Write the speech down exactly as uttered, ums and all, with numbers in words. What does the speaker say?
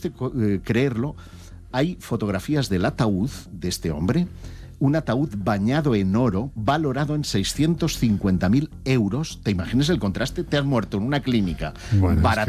usted eh, creerlo, hay fotografías del ataúd de este hombre, un ataúd bañado en oro, valorado en seiscientos cincuenta mil euros. ¿Te imaginas el contraste? Te has muerto en una clínica Bueno, barata.